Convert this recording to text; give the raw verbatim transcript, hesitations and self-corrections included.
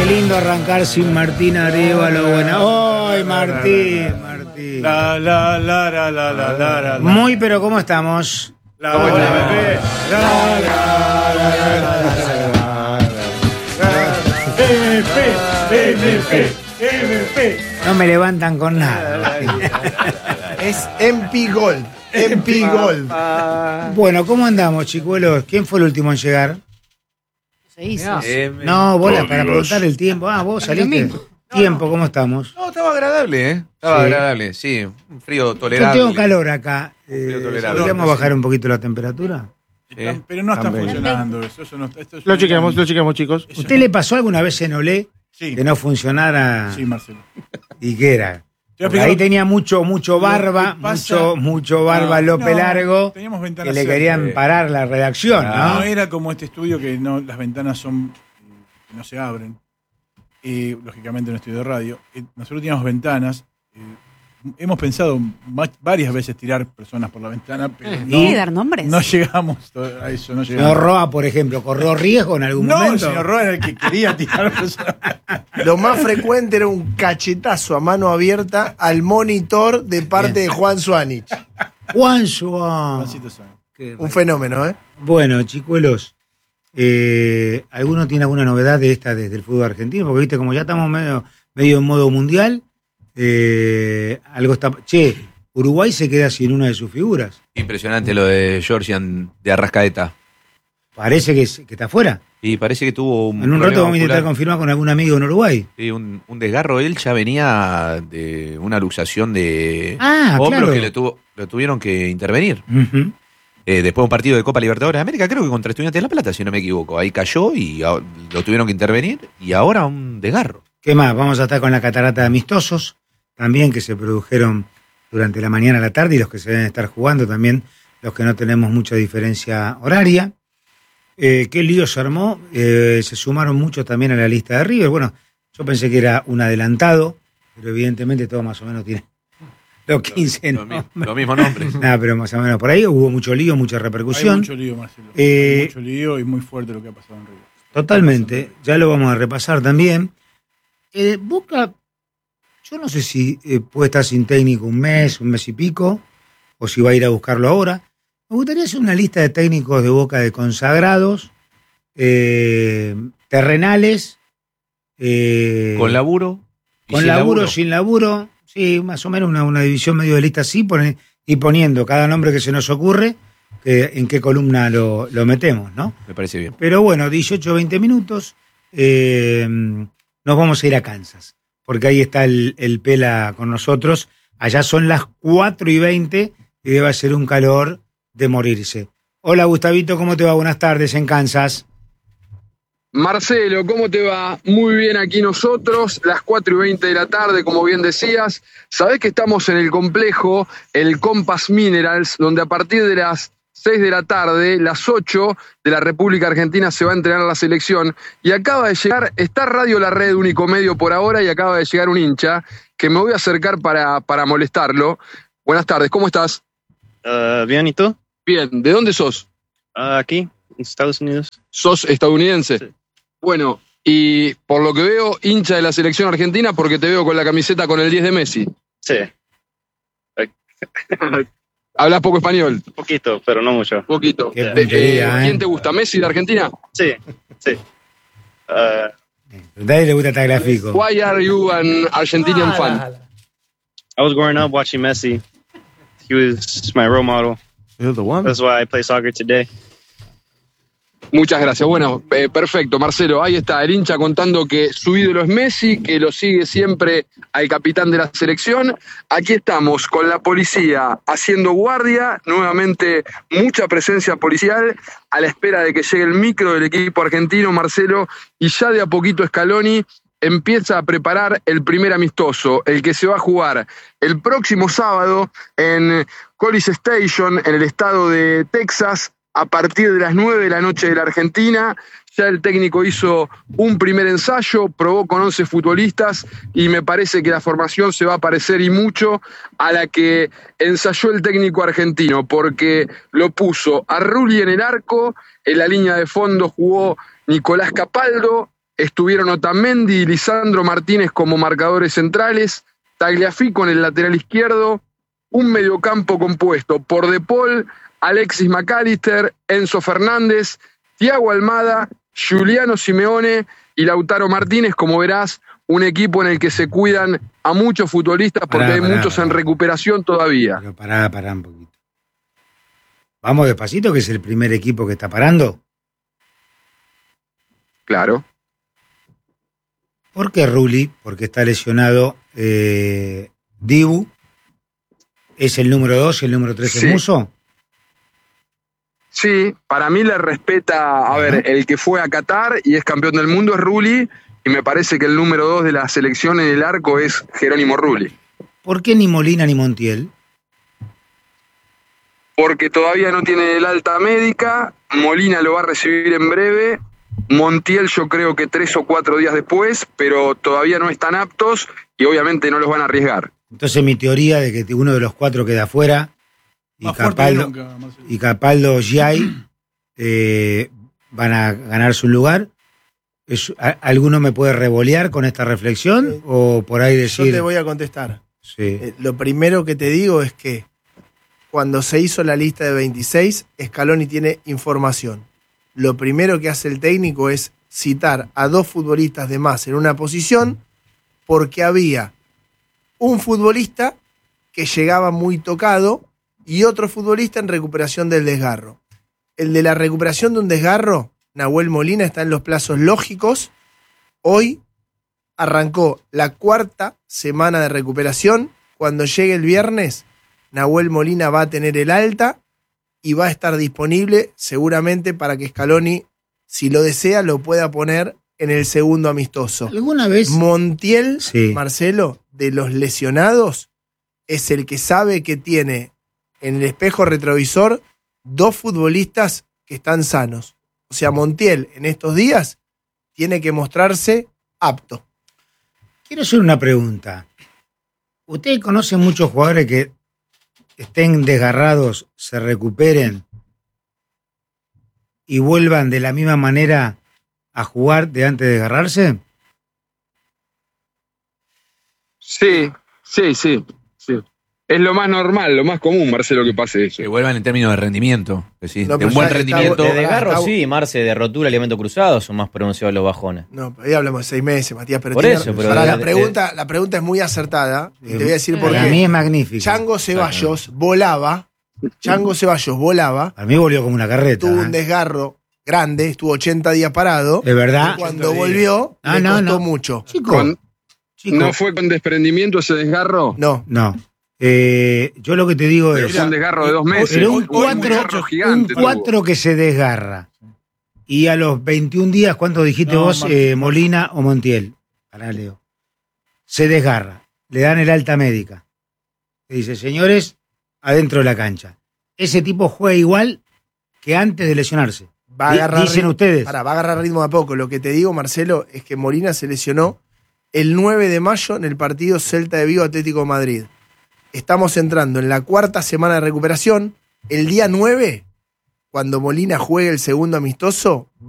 lindo arrancar sin Martín Arévalo. Bueno, ¡ay, Martín! Martín. La, la, la, la, la, la, la, la. Muy, pero ¿cómo estamos? La, la, la, la, No me levantan con nada. Es M P Gold. M P Gold. Bueno, ¿cómo andamos, chicuelos? ¿Quién fue el último en llegar? Se hizo. No, vos para preguntar el tiempo. Ah, vos saliste. Tiempo, ¿cómo estamos? No, estaba agradable, ¿eh? Estaba Sí. agradable, sí. Un frío Yo tolerable. tengo calor acá. Eh, tolerable. ¿Podríamos bajar un poquito la temperatura? Están- pero no está También. funcionando eso. eso no, esto es Lo un- chequeamos, lo chequamos, chicos. eso ¿Usted no- le pasó alguna vez en Olé Sí, que no funcionara? sí, Marcelo. ¿Y qué era? Te voy a Porque explicar- ahí tenía mucho, mucho barba, Lo que pasa- mucho, mucho barba No, López no, Largo, teníamos que ventanas le cerca. querían parar la redacción, No, ¿no? era como este estudio que no, las ventanas son que no se abren. Y lógicamente un estudio de radio. Y nosotros teníamos ventanas. eh, hemos pensado ma- varias veces tirar personas por la ventana, pero no, ¿Quiere dar nombres? no llegamos a eso. No Señor llegamos. Roa, por ejemplo, ¿corrió riesgo en algún No, el momento? señor Roa era el que quería tirar personas. Lo más frecuente era un cachetazo a mano abierta al monitor de parte de Juan Suánich. Juan Suárez. Juancito Sáenz. Qué Un fenómeno, ¿eh? Bueno, chicuelos, eh, ¿alguno tiene alguna novedad de esta desde el fútbol argentino? Porque viste, como ya estamos medio, medio en modo mundial, eh, algo está... Che, Uruguay se queda sin una de sus figuras. Impresionante lo de Georgian de Arrascaeta. Parece que, es- que está afuera. Y parece que tuvo un En un problema rato vamos a intentar muscular. confirmar con algún amigo en Uruguay. Sí, un, un desgarro. Él ya venía de una luxación de Ah, hombro claro. que le tuvo, lo tuvieron que intervenir. Ujú. Eh, después de un partido de Copa Libertadores de América, creo que contra Estudiantes de La Plata, si no me equivoco. Ahí cayó y a- lo tuvieron que intervenir y ahora un desgarro. ¿Qué más? Vamos a estar con la catarata de amistosos, también que se produjeron durante la mañana a la tarde y los que se deben estar jugando también, los que no tenemos mucha diferencia horaria. Eh, ¿Qué lío se armó? Eh, se sumaron muchos también a la lista de River. Bueno, yo pensé que era un adelantado, pero evidentemente todo más o menos tiene los quince Lo, mi- nombres. lo mismo nombre. Nada, pero más o menos por ahí hubo mucho lío, mucha Hay repercusión. mucho lío, Marcelo. Eh, Hay mucho lío y muy fuerte lo que ha pasado en Río. Totalmente, ya lo vamos a repasar también. Eh, Boca, yo no sé si eh, puede estar sin técnico un mes, un mes y pico, o si va a ir a buscarlo ahora. Me gustaría hacer una lista de técnicos de Boca de consagrados, eh, terrenales, eh, Con laburo. y con sin laburo, sin laburo, sí, más o menos una, una división medio de lista así, pone- y poniendo cada nombre que se nos ocurre, que, en qué columna lo, lo metemos, ¿no? Me parece bien. Pero bueno, dieciocho, veinte minutos, eh, nos vamos a ir a Kansas, porque ahí está el, el Pela con nosotros. Allá son las cuatro y veinte y debe ser un calor de morirse. Hola Gustavito, ¿cómo te va? Buenas tardes en Kansas. Marcelo, ¿cómo te va? Muy bien aquí nosotros, las cuatro y veinte de la tarde, como bien decías. Sabés que estamos en el complejo, el Compass Minerals, donde a partir de las seis de la tarde, las ocho de la República Argentina, se va a entrenar la selección. Y acaba de llegar, está Radio La Red, único medio por ahora, y acaba de llegar un hincha que me voy a acercar para, para molestarlo. Buenas tardes, ¿cómo estás? Uh, bien, ¿y tú? Bien, ¿de dónde sos? Uh, aquí, en Estados Unidos. ¿Sos estadounidense? Sí. Bueno, y por lo que veo, hincha de la selección argentina porque te veo con la camiseta con el diez de Messi. Sí, Hablas poco español, un poquito, pero no mucho. poquito. Qué Eh, puntería, ¿eh? ¿Quién te gusta, Messi de Argentina? Sí, sí. Uh, Nadie le gusta Tagliafico. Why are you an Argentinian fan? I was growing up watching Messi. He was my role model. You're the one. That's why I play soccer today. Muchas gracias. Bueno, eh, perfecto, Marcelo. Ahí está el hincha contando que su ídolo es Messi, que lo sigue siempre al capitán de la selección. Aquí estamos con la policía haciendo guardia, nuevamente mucha presencia policial, a la espera de que llegue el micro del equipo argentino, Marcelo, y ya de a poquito Scaloni empieza a preparar el primer amistoso, el que se va a jugar el próximo sábado en College Station, en el estado de Texas, a partir de las nueve de la noche de la Argentina. Ya el técnico hizo un primer ensayo, probó con once futbolistas y me parece que la formación se va a parecer y mucho a la que ensayó el técnico argentino, porque lo puso a Rulli en el arco, en la línea de fondo jugó Nicolás Capaldo, estuvieron Otamendi y Lisandro Martínez como marcadores centrales, Tagliafico en el lateral izquierdo, un mediocampo compuesto por De Paul, Alexis McAllister, Enzo Fernández, Thiago Almada, Giuliano Simeone y Lautaro Martínez. Como verás, un equipo en el que se cuidan a muchos futbolistas porque Pará, hay pará, muchos pará. en recuperación todavía. Pero pará, pará un poquito. Vamos despacito, que es el primer equipo que está parando. Claro. ¿Por qué Rulli? Porque está lesionado eh, Dibu. ¿Es el número dos y el número tres Sí. el Muso? Sí, para mí le respeta, a Ajá. ver, el que fue a Qatar y es campeón del mundo es Rulli, y me parece que el número dos de la selección en el arco es Jerónimo Rulli. ¿Por qué ni Molina ni Montiel? Porque todavía no tiene el alta médica, Molina lo va a recibir en breve, Montiel yo creo que tres o cuatro días después, pero todavía no están aptos y obviamente no los van a arriesgar. Entonces mi teoría de que uno de los cuatro queda afuera y Más fuerte que Capaldo, nunca, Marcelo. y Capaldo Giai eh, van a ganarse un lugar. Es, a- ¿Alguno me puede revolear con esta reflexión? Sí. ¿O por ahí Yo decir...? te voy a contestar. Sí. Eh, lo primero que te digo es que cuando se hizo la lista de veintiséis, Scaloni tiene información. Lo primero que hace el técnico es citar a dos futbolistas de más en una posición porque había un futbolista que llegaba muy tocado y otro futbolista en recuperación del desgarro. El de la recuperación de un desgarro, Nahuel Molina, está en los plazos lógicos. Hoy arrancó la cuarta semana de recuperación. Cuando llegue el viernes, Nahuel Molina va a tener el alta y va a estar disponible seguramente para que Scaloni, si lo desea, lo pueda poner en el segundo amistoso. ¿Alguna vez? Montiel, Sí. Marcelo, de los lesionados, es el que sabe que tiene en el espejo retrovisor dos futbolistas que están sanos. O sea, Montiel en estos días tiene que mostrarse apto. Quiero hacer una pregunta. ¿Usted conoce muchos jugadores que estén desgarrados, se recuperen y vuelvan de la misma manera a jugar de antes de desgarrarse? Sí, sí, sí, sí. Es lo más normal, lo más común, Marcelo, que pase eso. Que vuelvan en términos de rendimiento. Que sí, No, de un pero buen ya está- rendimiento. De desgarro Está- sí, Marce, de rotura, ligamento cruzado son más pronunciados los bajones. No, pero ahí hablamos de seis meses, Matías. Pero Por tiene- eso, pero pará, de- la, de- pregunta, la pregunta es muy acertada y te voy a decir por Para qué. mí es magnífico. Chango Ceballos volaba, Chango Ceballos volaba, Para mí volvió como una carreta. tuvo un ¿eh? desgarro grande, estuvo ochenta días parado. ¿De verdad? Y cuando volvió, Ah, le no, costó no. mucho. Chico, Con- chico. ¿No fue con desprendimiento ese desgarro? No, No. Eh, yo lo que te digo Pero es... fue un desgarro de dos meses. Pero un Hoy- hoy cuatro, desgarro un gigante tuvo. cuatro que se desgarra. Y a los veintiún días, ¿cuánto dijiste No, vos, Martín, eh, Molina o Montiel? Pará, Leo. Se desgarra. Le dan el alta médica. Le dice, señores, adentro de la cancha. Ese tipo juega igual que antes de lesionarse. va a Di- agarrar Dicen ritmo. ustedes. Pará, va a agarrar ritmo de a poco. Lo que te digo, Marcelo, es que Molina se lesionó el nueve de mayo en el partido Celta de Vigo Atlético de Madrid. Estamos entrando en la cuarta semana de recuperación. El día nueve, cuando Molina juegue el segundo amistoso,